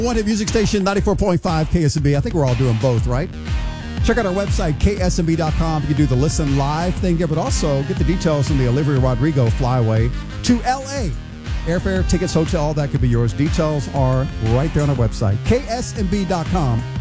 One hit music station, 94.5 KSMB. I think we're all doing both, right? Check out our website, ksmb.com. You can do the listen live thing here, but also get the details on the Olivia Rodrigo flyaway to LA. Airfare, tickets, hotel, all that could be yours. Details are right there on our website, ksmb.com.